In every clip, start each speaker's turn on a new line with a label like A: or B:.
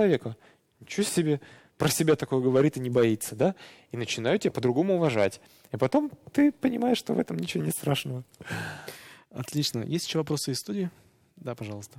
A: человека. Ничего себе, про себя такое говорит и не боится, да? И начинаю тебя по-другому уважать. И потом ты понимаешь, что в этом ничего нет страшного.
B: Отлично. Есть еще вопросы из студии? Да, пожалуйста.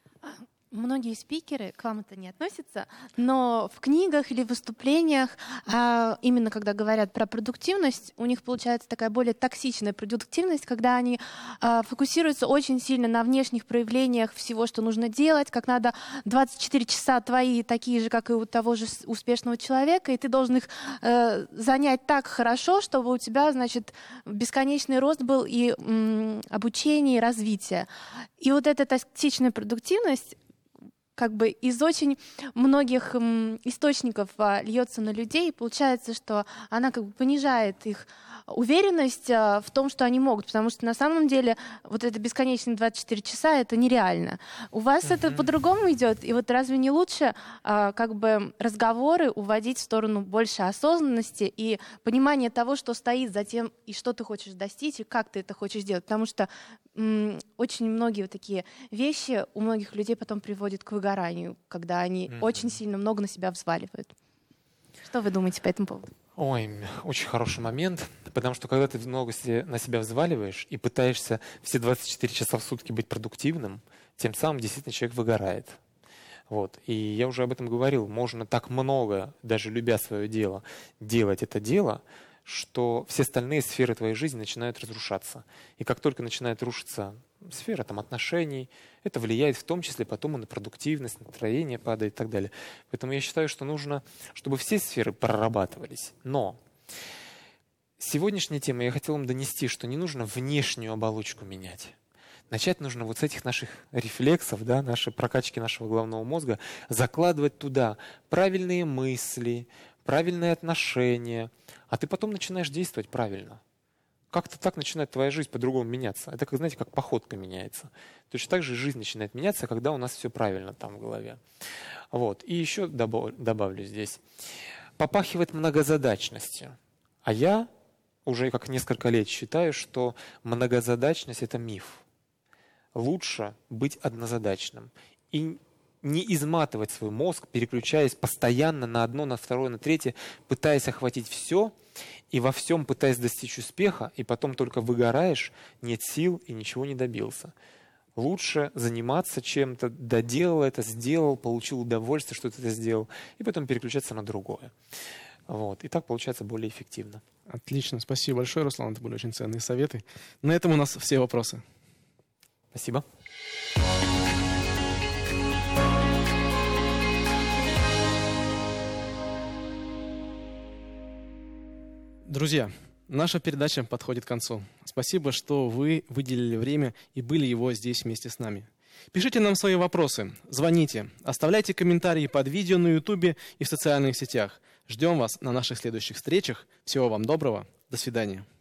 C: Многие спикеры, к вам это не относится, но в книгах или выступлениях, именно когда говорят про продуктивность, у них получается такая более токсичная продуктивность, когда они фокусируются очень сильно на внешних проявлениях всего, что нужно делать, как надо 24 часа твои такие же, как и у того же успешного человека, и ты должен их занять так хорошо, чтобы у тебя, значит, бесконечный рост был и обучение, и развитие. И вот эта токсичная продуктивность как бы из очень многих источников льется на людей, и получается, что она как бы понижает их уверенность в том, что они могут, потому что на самом деле вот это бесконечные 24 часа — это нереально. У вас это по-другому идет, и вот разве не лучше как бы разговоры уводить в сторону больше осознанности и понимания того, что стоит за тем, и что ты хочешь достичь, и как ты это хочешь делать, потому что очень многие вот такие вещи у многих людей потом приводят к выгоранию, когда они очень сильно много на себя взваливают. Что вы думаете по этому поводу?
A: Ой, очень хороший момент, потому что когда ты много на себя взваливаешь и пытаешься все 24 часа в сутки быть продуктивным, тем самым действительно человек выгорает. Вот. И я уже об этом говорил, можно так много, даже любя свое дело, делать это дело, что все остальные сферы твоей жизни начинают разрушаться. И как только начинает рушиться сфера отношений, это влияет в том числе потом и на продуктивность, настроение падает и так далее. Поэтому я считаю, что нужно, чтобы все сферы прорабатывались. Но сегодняшняя тема, я хотел вам донести, что не нужно внешнюю оболочку менять. Начать нужно вот с этих наших рефлексов, да, нашей прокачки нашего головного мозга, закладывать туда правильные мысли, правильные отношения, а ты потом начинаешь действовать правильно. Как-то так начинает твоя жизнь по-другому меняться. Это, как, знаете, как походка меняется. Точно так же жизнь начинает меняться, когда у нас все правильно там в голове. Вот. И еще добавлю здесь. Попахивает многозадачностью. А я уже как несколько лет считаю, что многозадачность – это миф. Лучше быть однозадачным. И не изматывать свой мозг, переключаясь постоянно на одно, на второе, на третье, пытаясь охватить все и во всем пытаясь достичь успеха, и потом только выгораешь, нет сил и ничего не добился. Лучше заниматься чем-то, доделал это, сделал, получил удовольствие, что ты это сделал, и потом переключаться на другое. Вот. И так получается более эффективно.
B: Отлично, спасибо большое, Руслан, это были очень ценные советы. На этом у нас все вопросы.
A: Спасибо.
B: Друзья, наша передача подходит к концу. Спасибо, что вы выделили время и были его здесь вместе с нами. Пишите нам свои вопросы, звоните, оставляйте комментарии под видео на YouTube и в социальных сетях. Ждем вас на наших следующих встречах. Всего вам доброго. До свидания.